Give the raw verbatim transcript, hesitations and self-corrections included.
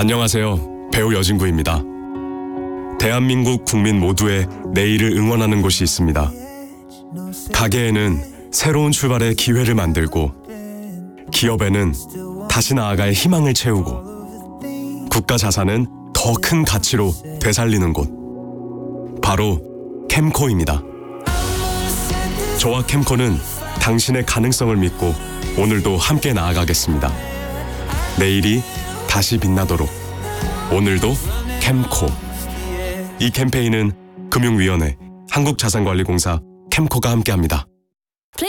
안녕하세요. 배우 여진구입니다. 대한민국 국민 모두의 내일을 응원하는 곳이 있습니다. 가게에는 새로운 출발의 기회를 만들고, 기업에는 다시 나아갈 희망을 채우고, 국가 자산은 더 큰 가치로 되살리는 곳, 바로 캠코입니다. 저와 캠코는 당신의 가능성을 믿고 오늘도 함께 나아가겠습니다. 내일이 다시 빛나도록 오늘도 캠코. 이 캠페인은 금융위원회, 한국자산관리공사, 캠코가 함께합니다.